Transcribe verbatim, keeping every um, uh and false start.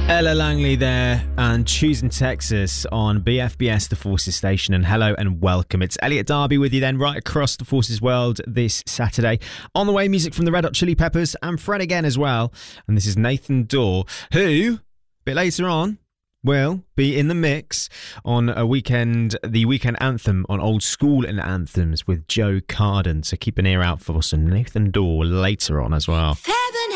Ella Langley there and Choosing Texas on B F B S The Forces Station. And hello and welcome. It's Elliot Darby with you then right across the Forces world this Saturday. On the way, music from the Red Hot Chili Peppers and Fred again as well. And this is Nathan Dawe, who, a bit later on, will be in the mix on a weekend, the weekend anthem on Old School and Anthems with Joe Carden. So keep an ear out for some Nathan Dawe later on as well.